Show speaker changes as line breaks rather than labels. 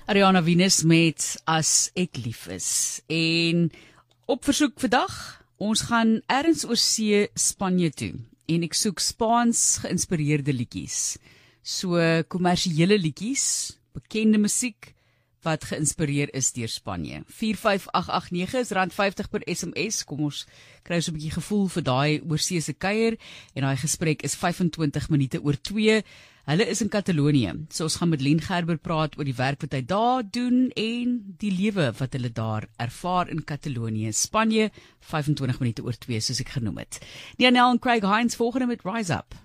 Ariana Venus met As Ek Lief Is. En op versoek vandag, ons gaan ergens oor see Spanje toe. En ek soek Spaans geïnspireerde liedjies. So kommersiële liedjies, bekende musiek, wat geïnspireer is deur Spanje. 45889 is R50 per SMS. Kom ons kry so 'n bietjie gevoel vir daai oorseese kuier. En daai gesprek is 25 minute oor 2. Hulle is in Katalonië. So ons gaan met Len Gerber praat oor die werk wat hy daar doen en die lewe wat hulle daar ervaar in Katalonië. Spanje, 25 minute oor 2, soos ek genoem het. Neanel en Craig Hines volgende met Rise Up.